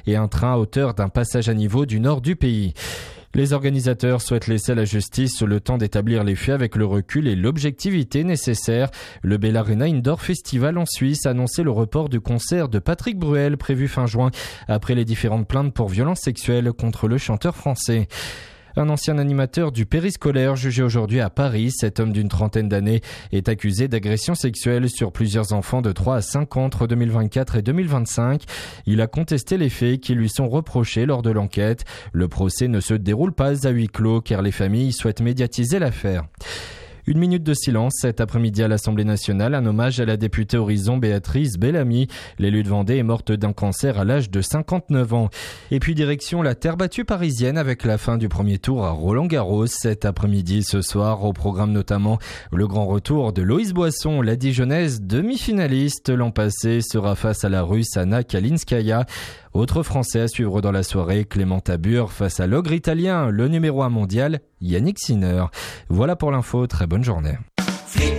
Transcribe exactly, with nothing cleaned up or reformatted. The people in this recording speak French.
et un train à hauteur d'un passage à niveau du nord du pays. Les organisateurs souhaitent laisser la justice le temps d'établir les faits avec le recul et l'objectivité nécessaires. Le Bellarena Indoor Festival en Suisse a annoncé le report du concert de Patrick Bruel prévu fin juin après les différentes plaintes pour violences sexuelles contre le chanteur français. Un ancien animateur du périscolaire jugé aujourd'hui à Paris, cet homme d'une trentaine d'années est accusé d'agression sexuelle sur plusieurs enfants de trois à cinq ans entre deux mille vingt-quatre et deux mille vingt-cinq. Il a contesté les faits qui lui sont reprochés lors de l'enquête. Le procès ne se déroule pas à huis clos car les familles souhaitent médiatiser l'affaire. Une minute de silence cet après-midi à l'Assemblée nationale, un hommage à la députée Horizon Béatrice Bellamy. L'élue de Vendée est morte d'un cancer à l'âge de cinquante-neuf ans. Et puis direction la terre battue parisienne avec la fin du premier tour à Roland-Garros cet après-midi. Ce soir, au programme notamment le grand retour de Loïs Boisson, la Dijonnaise demi-finaliste l'an passé, sera face à la Russe Anna Kalinskaya. Autre Français à suivre dans la soirée, Clément Tabur face à l'ogre italien, le numéro un mondial, Yannick Sinner. Voilà pour l'info, très bonne journée.